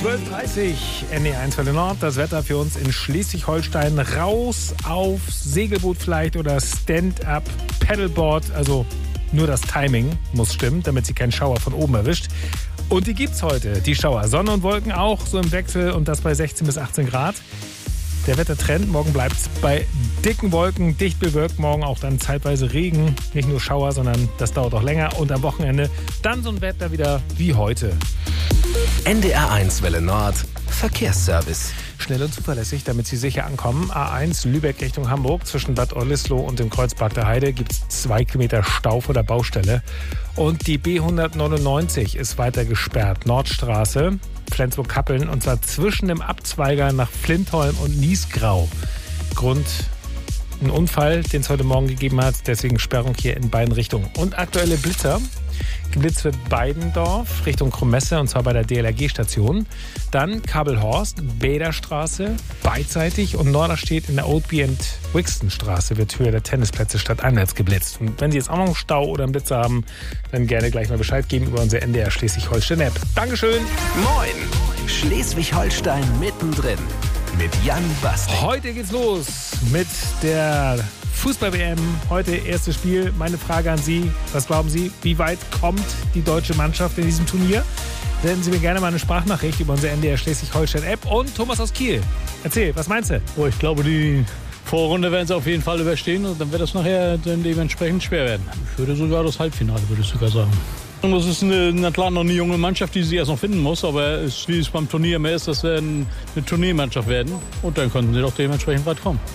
12:30 NE1 Welle Nord. Das Wetter für uns in Schleswig-Holstein. Raus auf Segelboot vielleicht oder Stand-up Paddleboard. Also nur das Timing muss stimmen, damit sie keinen Schauer von oben erwischt. Und die gibt's heute, die Schauer. Sonne und Wolken auch so im Wechsel und das bei 16 bis 18 Grad. Der Wettertrend, morgen bleibt es bei dicken Wolken, dicht bewölkt, morgen auch dann zeitweise Regen. Nicht nur Schauer, sondern das dauert auch länger. Und am Wochenende dann so ein Wetter wieder wie heute. NDR1 Welle Nord, Verkehrsservice. Schnell und zuverlässig, damit Sie sicher ankommen. A1 Lübeck Richtung Hamburg. Zwischen Bad Oldesloe und dem Kreuzberg der Heide gibt es 2 Kilometer Stau vor der Baustelle. Und die B199 ist weiter gesperrt. Nordstraße, Flensburg-Kappeln. Und zwar zwischen dem Abzweiger nach Flintholm und Niesgrau. Grund ein Unfall, den es heute Morgen gegeben hat. Deswegen Sperrung hier in beiden Richtungen. Und aktuelle Blitzer. Geblitzt wird Beidendorf Richtung Krummesse und zwar bei der DLRG-Station. Dann Kabelhorst, Bäderstraße, beidseitig und Norderstedt in der Oldby and Wixton Straße wird Höhe der Tennisplätze stadteinwärts geblitzt. Und wenn Sie jetzt auch noch einen Stau oder einen Blitzer haben, dann gerne gleich mal Bescheid geben über unsere NDR Schleswig-Holstein-App. Dankeschön. Moin, Schleswig-Holstein mittendrin mit Jan Bastek. Heute geht's los mit der Fußball-WM, heute erstes Spiel. Meine Frage an Sie, was glauben Sie, wie weit kommt die deutsche Mannschaft in diesem Turnier? Senden Sie mir gerne mal eine Sprachnachricht über unsere NDR Schleswig-Holstein-App. Und Thomas aus Kiel, erzähl, was meinst du? Oh, ich glaube, die Vorrunde werden sie auf jeden Fall überstehen und dann wird das nachher dann dementsprechend schwer werden. Ich würde sogar das Halbfinale, würde ich sogar sagen. Und das ist na klar noch eine junge Mannschaft, die sie erst noch finden muss, aber wie es beim Turnier mehr ist, das werden eine Turniermannschaft werden und dann könnten sie doch dementsprechend weit kommen.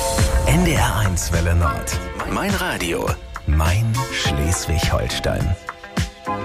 NDR1 Welle Nord. Mein Radio. Mein Schleswig-Holstein.